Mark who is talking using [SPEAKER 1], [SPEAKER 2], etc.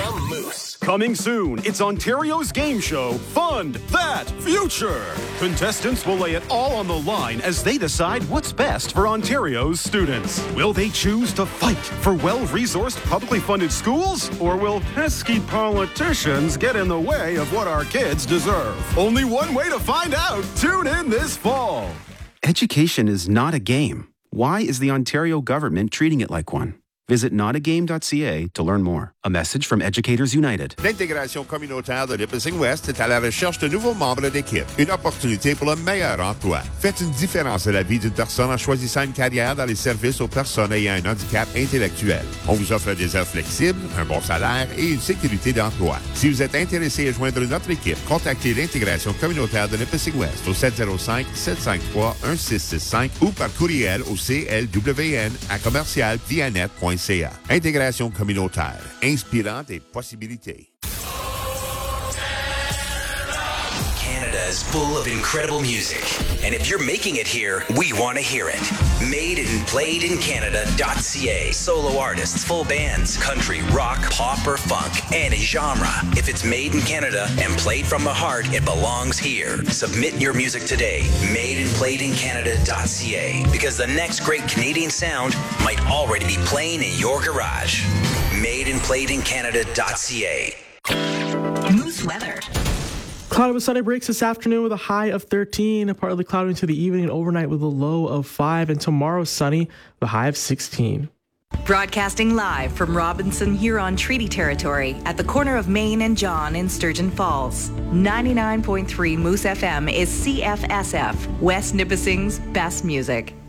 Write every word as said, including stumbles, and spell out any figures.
[SPEAKER 1] The Moose.
[SPEAKER 2] Coming soon, it's Ontario's game show, Fund That Future. Contestants will lay it all on the line as they decide what's best for Ontario's students. Will they choose to fight for well-resourced, publicly funded schools? Or will pesky politicians get in the way of what our kids deserve? Only one way to find out. Tune in this fall. Education is not a game. Why is the Ontario government treating it like one? Visit not a game dot c a to learn more. A message from Educators United.
[SPEAKER 3] L'intégration communautaire de Nipissing West est à la recherche de nouveaux membres d'équipe. Une opportunité pour le meilleur emploi. Faites une différence à la vie d'une personne en choisissant une carrière dans les services aux personnes ayant un handicap intellectuel. On vous offre des heures flexibles, un bon salaire et une sécurité d'emploi. Si vous êtes intéressé à joindre notre équipe, contactez l'intégration communautaire de Nipissing West au sept zéro cinq, sept cinq trois, un six six cinq ou par courriel au c l w n à commercial vianet point c a. Intégration communautaire, inspirant des possibilités.
[SPEAKER 1] Canada is full of incredible music. And if you're making it here, we want to hear it. Made and played in Canada dot c a. Solo artists, full bands, country, rock, pop, or funk, any genre. If it's made in Canada and played from the heart, it belongs here. Submit your music today. Made and played in Canada dot c a. Because the next great Canadian sound might already be playing in your garage. Made and played in Canada dot c a.
[SPEAKER 4] Moose weather.
[SPEAKER 5] Cloudy with sunny breaks this afternoon with a high of thirteen, partly cloudy into the evening and overnight with a low of five, and tomorrow sunny with a high of sixteen.
[SPEAKER 4] Broadcasting live from Robinson Huron Treaty Territory at the corner of Main and John in Sturgeon Falls. ninety-nine point three Moose F M is C F S F, West Nipissing's best music.